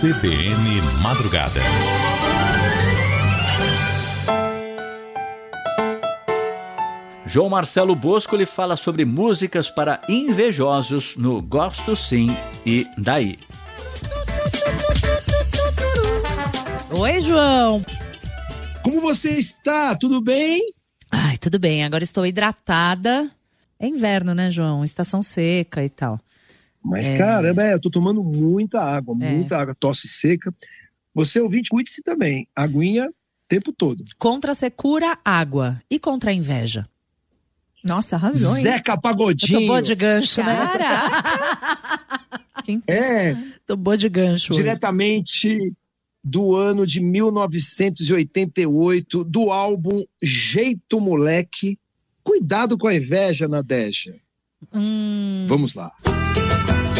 CBN Madrugada. João Marcelo Bosco lhe fala sobre músicas para invejosos no Gosto Sim e Daí. Oi, João. Como você está? Tudo bem? Ai, tudo bem. Agora estou hidratada. É inverno, né, João? Estação seca e tal. Mas caramba, eu tô tomando muita água, tosse seca. Você, ouvinte, cuide-se também. Aguinha o tempo todo. Contra a secura, água. E contra a inveja? Nossa, arrasou, hein? Zeca Pagodinho. Eu tô boa de gancho, né? Caraca! Tô boa de gancho. Diretamente do ano de 1988, do álbum Jeito Moleque. Cuidado com a inveja, Nadeja. Vamos lá.